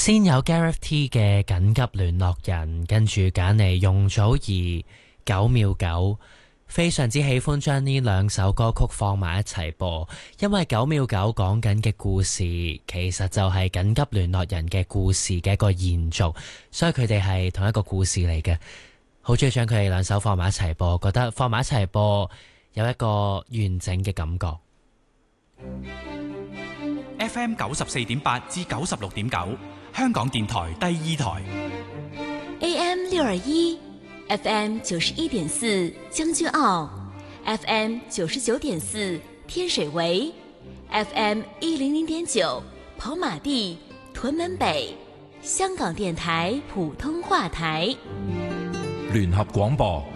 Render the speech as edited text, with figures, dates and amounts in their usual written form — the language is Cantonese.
先有 Gareth T 嘅緊急聯絡人，跟住揀嚟容祖兒9秒9，非常之喜歡將呢兩首歌曲放埋一齊播，因為9秒9講緊嘅故事其實就係緊急聯絡人嘅故事嘅一個延續，所以佢哋係同一個故事嚟嘅。好中意將佢哋兩首放埋一齊播，覺得放埋一齊播有一個完整嘅感覺。 FM 94.8至96.9，香港電台第二台。 AM 621 FM 91.4將軍澳 FM 99.4天水圍 FM 100.9跑馬地屯門北，香港電台普通話台。 聯合廣播